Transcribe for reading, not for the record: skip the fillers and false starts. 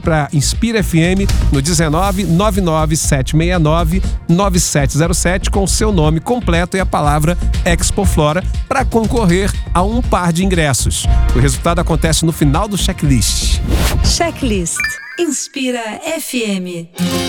para Inspira FM no 19 99 769 9707 com o seu nome completo e a palavra Expoflora para concorrer a um par de ingressos. O resultado acontece no final do checklist. Checklist Inspira FM.